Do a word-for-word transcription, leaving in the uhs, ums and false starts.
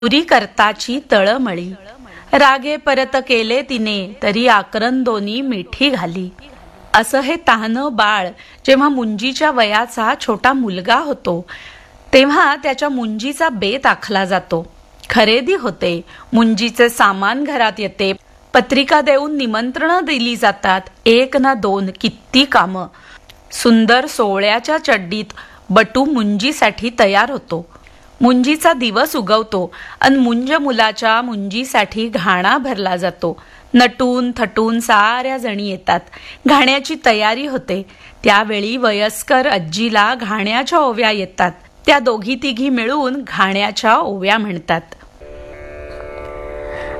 पुरी करताची तळमळी, रागे परत केले तिने तरी आकरंदोनी मिठी घाली. असं हे ताहनं बाळ जेव्हा मुंजीच्या वयाचा छोटा मुलगा होतो तेव्हा त्याच्या मुंजीचा बेत आखला जातो. खरेदी होते, मुंजीचे सामान घरात येते, पत्रिका देऊन निमंत्रण दिली जातात. एक ना दोन किती कामं. सुंदर सोहळ्याच्या चड्डीत बटू मुंजीसाठी तयार होतो. मुंजीचा दिवस उगवतो अन मुंज मुलाच्या मुंजीसाठी घाणा भरला जातो. नटून थटून साऱ्या जणी येतात. घाण्याची तयारी होते. त्यावेळी वयस्कर आजीला घाण्याच्या ओव्या येतात. त्या दोघी तिघी मिळून घाण्याच्या ओव्या म्हणतात.